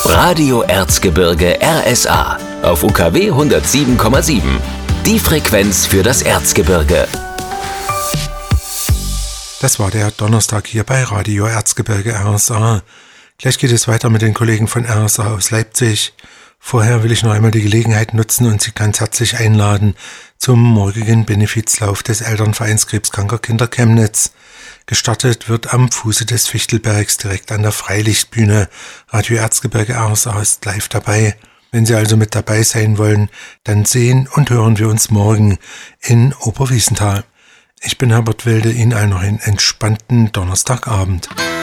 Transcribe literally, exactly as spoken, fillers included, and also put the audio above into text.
Radio Erzgebirge R S A auf U K W hundertsieben Komma sieben. Die Frequenz für das Erzgebirge. Das war der Donnerstag hier bei Radio Erzgebirge R S A. Gleich geht es weiter mit den Kollegen von R S A aus Leipzig. Vorher will ich noch einmal die Gelegenheit nutzen und Sie ganz herzlich einladen zum morgigen Benefizlauf des Elternvereins Krebskranker Kinder Chemnitz. Gestartet wird am Fuße des Fichtelbergs direkt an der Freilichtbühne. Radio Erzgebirge R S A ist live dabei. Wenn Sie also mit dabei sein wollen, dann sehen und hören wir uns morgen in Oberwiesenthal. Ich bin Herbert Wilde, Ihnen allen noch einen entspannten Donnerstagabend.